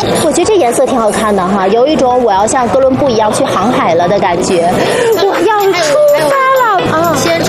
我觉得这颜色挺好看的哈，有一种我要像哥伦布一样去航海了的感觉。我要出发了啊！